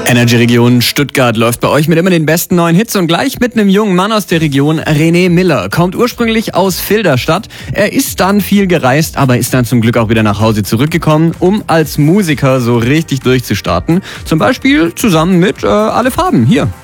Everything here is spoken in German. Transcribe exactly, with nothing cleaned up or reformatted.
Energy Region Stuttgart läuft bei euch mit immer den besten neuen Hits und gleich mit einem jungen Mann aus der Region. René Miller kommt ursprünglich aus Filderstadt. Er ist dann viel gereist, aber ist dann zum Glück auch wieder nach Hause zurückgekommen, um als Musiker so richtig durchzustarten. Zum Beispiel zusammen mit äh, Alle Farben. Hier.